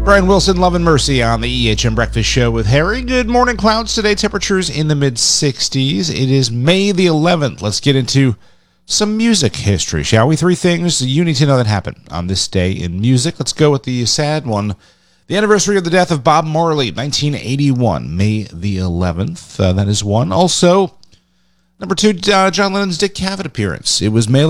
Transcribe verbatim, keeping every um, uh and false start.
Brian Wilson, Love and Mercy on the E H M Breakfast Show with Harry. Good morning, clouds today. Temperatures in the mid sixties. It is May the eleventh. Let's get into some music history, shall we? Three things you need to know that happened on this day in music. Let's go with the sad one. The anniversary of the death of Bob Marley, nineteen eighty-one, May the eleventh. Uh, that is one. Also, number two, uh, John Lennon's Dick Cavett appearance. It was May